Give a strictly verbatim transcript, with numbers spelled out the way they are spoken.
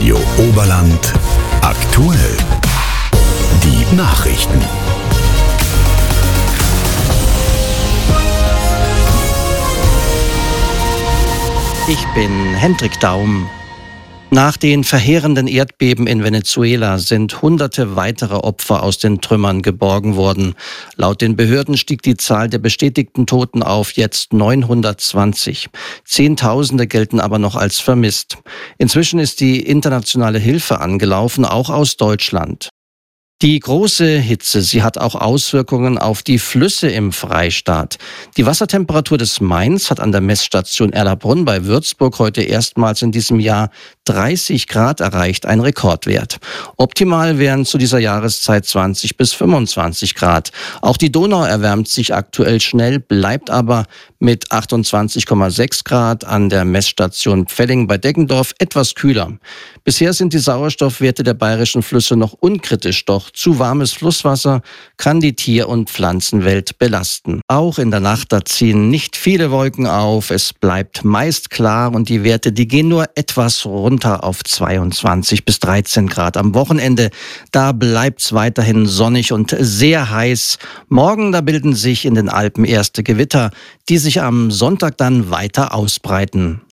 Radio Oberland aktuell. Die Nachrichten. Ich bin Hendrik Daum. Nach den verheerenden Erdbeben in Venezuela sind hunderte weitere Opfer aus den Trümmern geborgen worden. Laut den Behörden stieg die Zahl der bestätigten Toten auf jetzt neunhundertzwanzig. Zehntausende gelten aber noch als vermisst. Inzwischen ist die internationale Hilfe angelaufen, auch aus Deutschland. Die große Hitze, sie hat auch Auswirkungen auf die Flüsse im Freistaat. Die Wassertemperatur des Mains hat an der Messstation Erlabrunn bei Würzburg heute erstmals in diesem Jahr dreißig Grad erreicht, ein Rekordwert. Optimal wären zu dieser Jahreszeit zwanzig bis fünfundzwanzig Grad. Auch die Donau erwärmt sich aktuell schnell, bleibt aber mit achtundzwanzig Komma sechs Grad an der Messstation Pfelling bei Deggendorf etwas kühler. Bisher sind die Sauerstoffwerte der bayerischen Flüsse noch unkritisch, doch zu warmes Flusswasser kann die Tier- und Pflanzenwelt belasten. Auch in der Nacht, da ziehen nicht viele Wolken auf, es bleibt meist klar und die Werte, die gehen nur etwas runter auf zweiundzwanzig bis dreizehn Grad. Am Wochenende, da bleibt's weiterhin sonnig und sehr heiß. Morgen, da bilden sich in den Alpen erste Gewitter, die sich am Sonntag dann weiter ausbreiten.